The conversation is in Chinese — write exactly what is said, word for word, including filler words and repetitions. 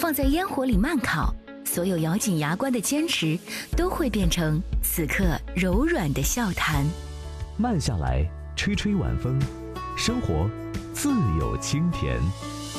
放在烟火里慢烤，所有咬紧牙关的坚持都会变成此刻柔软的笑谈。 慢下来，吹吹晚风，生活自有清甜。